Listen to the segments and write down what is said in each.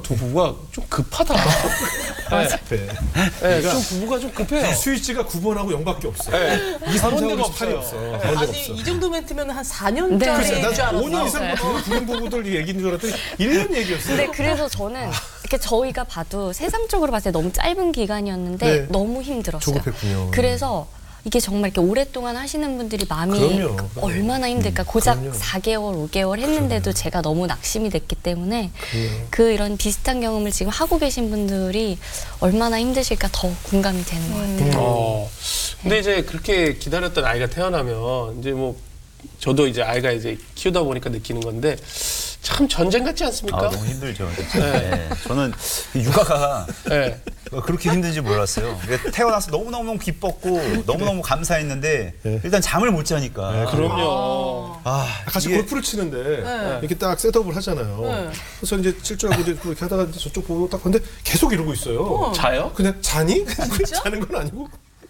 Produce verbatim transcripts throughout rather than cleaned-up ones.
두 부부가 좀 급하다. 네. 네. 네, 좀 부부가 좀 급해요. 스위치가 구 번하고 영밖에 없어. 네. 이, 삼, 그런 사, 데가 오, 팔이 없어. 없어요. 그런 데가 아니 없어. 이 정도 멘트면 한 사 네. 년짜리인 글쎄, 줄 난 오 년 알았어. 이상 부부 부부들 얘기인 줄 알았더니 일 년 얘기였어요. 근데 그래서 저는 이렇게 저희가 봐도 세상적으로 봤을 때 너무 짧은 기간이었는데 네. 너무 힘들었어요. 조급했군요. 그래서 이게 정말 이렇게 오랫동안 하시는 분들이 마음이 그럼요, 그럼요. 얼마나 힘들까. 고작 그럼요. 사 개월, 오 개월 했는데도 제가 너무 낙심이 됐기 때문에 그래요. 그 이런 비슷한 경험을 지금 하고 계신 분들이 얼마나 힘드실까 더 공감이 되는 것 같아요. 어. 근데 이제 그렇게 기다렸던 아이가 태어나면 이제 뭐 저도 이제 아이가 이제 키우다 보니까 느끼는 건데 참 전쟁 같지 않습니까? 아, 너무 힘들죠. 네. 네. 저는 이 육아가 네. 그렇게 힘든지 몰랐어요. 태어나서 너무너무 기뻤고 너무너무 감사했는데 네. 일단 잠을 못 자니까. 네, 그럼요. 아, 같이 이게 골프를 치는데 이렇게 딱 셋업을 하잖아요. 네. 그래서 이제 칠주하고 이제 이렇게 하다가 이제 저쪽 보고 딱 봤는데 계속 이러고 있어요. 자요? 그냥 자니? 자는 건 아니고.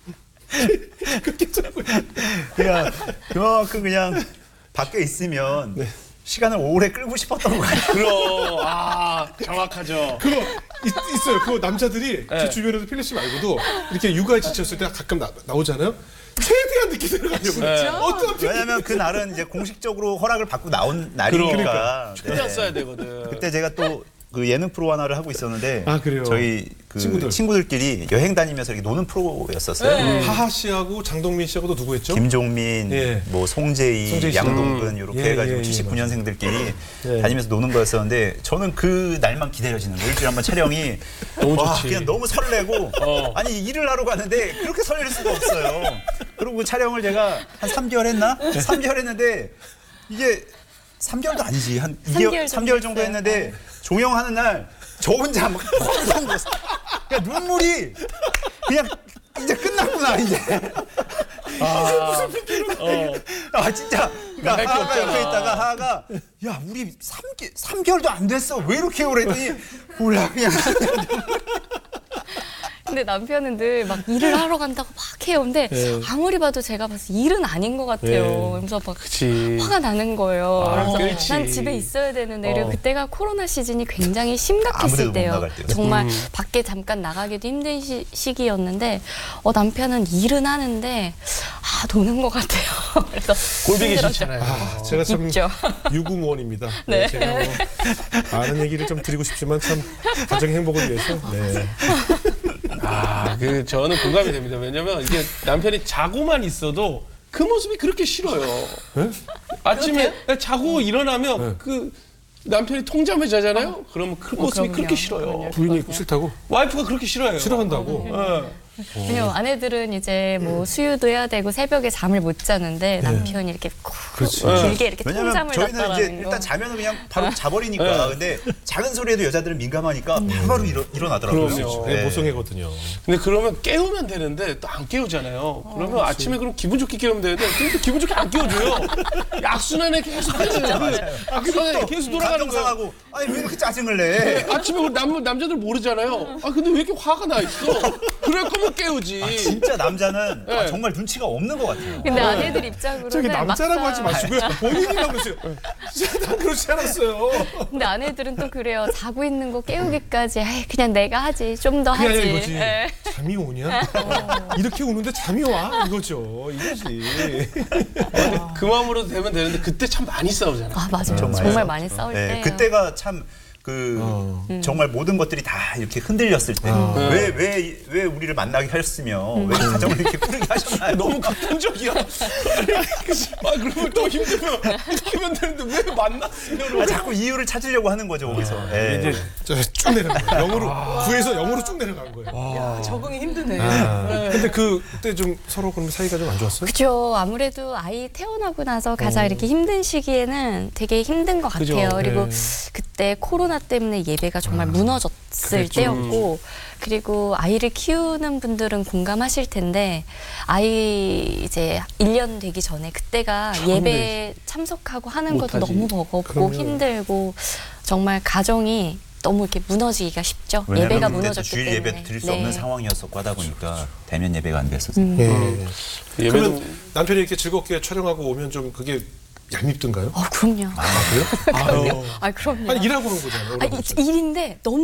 그렇게 자고 있어요. 그냥 그만큼 그냥 밖에 있으면 네. 시간을 오래 끌고 싶었던 거예요. 그럼 아 정확하죠. 그거 있, 있어요. 그거 남자들이 네. 제 주변에서 필리 씨 말고도 이렇게 육아에 지쳤을 때 가끔 나, 나오잖아요. 최대한 늦게 들어가려고. 네. 어떤 왜냐면 그 날은 이제 공식적으로 허락을 받고 나온 날이니까. 최대한 써야 되거든. 그때 제가 또 그 예능 프로 하나를 하고 있었는데 아, 그래요? 저희 그 친구들. 친구들끼리 여행 다니면서 이렇게 노는 프로였었어요. 네. 하하 씨하고 장동민 씨하고 또 누구 했죠? 김종민, 예. 뭐 송재희, 송재희 씨. 양동근 이렇게 예, 해가지고 예, 예, 칠십구 년생들끼리 예. 다니면서 노는 거였었는데 저는 그 날만 기다려지는 거예요. 일주일에 한 번 촬영이 너무 와, 좋지. 그냥 너무 설레고 어. 아니 일을 하러 가는데 그렇게 설렐 수가 없어요. 그리고 그 촬영을 제가 한 삼 개월 했나? 삼 개월 했는데 이게 삼 개월도 아니지 한 이 개월, 삼 개월 정도 했어요. 했는데 종영하는 날 저 혼자 막 펑펑 울었어. 그러니까 눈물이 그냥 이제 끝났구나 이제. 아, 어. 아 진짜 그러니까 할게 하하가 없잖아. 옆에 있다가 하하가 야 우리 삼 개, 삼 개월도 안 됐어 왜 이렇게 오래 했더니 몰라 그냥 근데 남편은 늘 막 일을 하러 간다고 막 해요. 근데 네. 아무리 봐도 제가 봐서 일은 아닌 것 같아요. 네. 그래서 막 그치. 화가 나는 거예요. 아, 그래서 그렇지. 난 집에 있어야 되는데 그리고 어. 그때가 코로나 시즌이 굉장히 아무데도 심각했을 못 때요. 나갈 때요. 정말 음. 밖에 잠깐 나가기도 힘든 시, 시기였는데 어, 남편은 일은 하는데 아 노는 것 같아요. 그래서 꼴보기 힘들었죠. 싫잖아요. 아, 제가 참 있죠. 유구무원입니다. 네. 네. 제가 뭐 많은 얘기를 좀 드리고 싶지만 참 가정의 행복을 위해서. 네. 아, 그 저는 공감이 됩니다. 왜냐면 이게 남편이 자고만 있어도 그 모습이 그렇게 싫어요. 네? 아침에 자고 일어나면 네. 그 남편이 통잠을 자잖아요. 그러면 그 모습이 그럼요. 그렇게 싫어요. 그럼요. 부인이 싫다고? 와이프가 그렇게 싫어해요. 싫어한다고? 네. 왜냐면 아내들은 이제 뭐 수유도 해야 되고 새벽에 잠을 못 자는데 남편이 이렇게 쿡 그렇지. 길게 이렇게 왜냐면 통잠을 저희는 이제 잤다라는 거. 일단 자면은 그냥 바로 자버리니까 네. 근데 작은 소리에도 여자들은 민감하니까 바로바로 일어, 일어나더라고요. 그럼요. 네, 모성애거든요. 근데 그러면 깨우면 되는데 또 안 깨우잖아요. 그러면 아침에 그럼 기분 좋게 깨우면 되는데 근데 기분 좋게 안 깨워줘요. 악순환에 계속 진짜 그 맞아요. 악순환에 계속 돌아가는 거예요. 감정상하고 아니 왜 이렇게 짜증을 내? 아침에 우리 남, 남자들 모르잖아요. 아 근데 왜 이렇게 화가 나 있어? 그럴 거면 깨우지. 진짜 남자는 네. 아, 정말 눈치가 없는 것 같아요. 근데 아내들 입장으로는 저기 남자라고 막상- 하지 마시고요. 본인이라고 그러세요. 진짜 난 그렇지 않았어요. 근데 아내들은 또 그래요. 자고 있는 거 깨우기까지 아이, 그냥 내가 하지. 좀 더 그게 하지. 아니라 이거지. 예. 잠이 오냐? 이렇게 우는데 잠이 와? 이거죠. 이거지. 그 마음으로 되면 되는데 그때 참 많이 싸우잖아. 아 맞아요. 정말 정말, 싸웠죠. 많이 싸울 네, 때. 그때가 참 그 어. 정말 모든 것들이 다 이렇게 흔들렸을 때 왜 왜 왜 우리를 만나게 하셨으며 왜 가정을 이렇게 꾸리게 하셨나요? 너무 극단적이야. 아 그러면 또 힘들면 이렇게 하면 되는데 왜 만났으면? 아, 자꾸 이유를 찾으려고 하는 거죠 거기서. 예. 이제 저 쭉 내려간 거예요. 영으로 구에서 영으로 쭉 내려간 거예요. 야, 적응이 힘드네. 아, 네. 근데 그때 좀 서로 그럼 사이가 좀 안 좋았어요? 그죠. 아무래도 아이 태어나고 나서 가장 어. 이렇게 힘든 시기에는 되게 힘든 것 그죠. 같아요. 그리고 네. 그때 코로나 때문에 예배가 정말 무너졌을 그랬죠. 때였고, 그리고 아이를 키우는 분들은 공감하실 텐데, 아이 이제 일 년 되기 전에 그때가 예배 참석하고 하는 것도 못하지. 너무 버겁고 그럼요. 힘들고, 정말 가정이 너무 이렇게 무너지기가 쉽죠. 왜냐면 예배가 그때 또 무너졌기 주일 때문에. 예배도 드릴 수 네. 없는 상황이었었고 하다 보니까 대면 예배가 안 됐었어요. 예. 예배도 그러면 남편이 이렇게 즐겁게 촬영하고 오면 좀 그게 얄밉던가요? 어, 그럼요. 아, 그래요? 아유. 아, 그럼요. 아니 일하고 오는 거잖아요. 아, 이- 일인데 너무